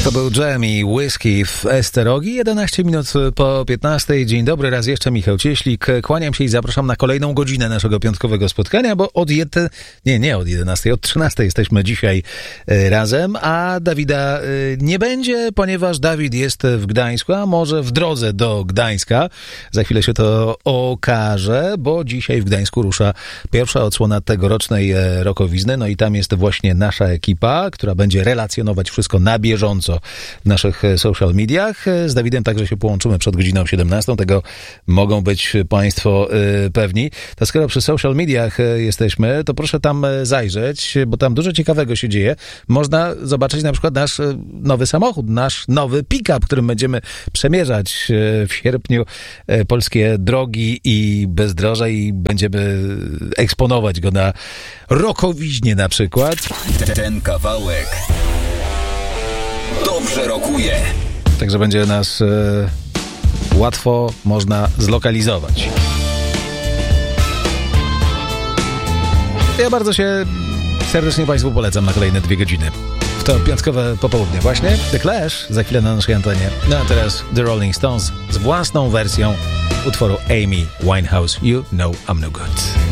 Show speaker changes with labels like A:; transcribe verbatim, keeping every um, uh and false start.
A: To był Jamie Whiskey w Esterogi, jedenaście minut po piętnastej. Dzień dobry, raz jeszcze Michał Cieślik. Kłaniam się i zapraszam na kolejną godzinę naszego piątkowego spotkania, bo od jed... nie, nie od jedenastej, od trzynastej jesteśmy dzisiaj razem, a Dawida nie będzie, ponieważ Dawid jest w Gdańsku, a może w drodze do Gdańska. Za chwilę się to okaże, bo dzisiaj w Gdańsku rusza pierwsza odsłona tegorocznej Rokowizny, no i tam jest właśnie nasza ekipa, która będzie relacjonować wszystko na bieżąco w naszych social mediach. Z Dawidem także się połączymy przed godziną siedemnastą, tego mogą być Państwo y, pewni. To skoro przy social mediach y, jesteśmy, to proszę tam y, zajrzeć, bo tam dużo ciekawego się dzieje. Można zobaczyć na przykład nasz y, nowy samochód, nasz nowy pick-up, którym będziemy przemierzać y, w sierpniu y, polskie drogi i bezdroża i będziemy eksponować go na Rokowiźnie na przykład.
B: Ten kawałek dobrze rokuje.
A: Także będzie nas e, łatwo można zlokalizować. Ja bardzo się serdecznie Państwu polecam na kolejne dwie godziny. W to piątkowe popołudnie właśnie. The Clash za chwilę na naszej antenie. No a teraz The Rolling Stones z własną wersją utworu Amy Winehouse. You Know I'm No Good.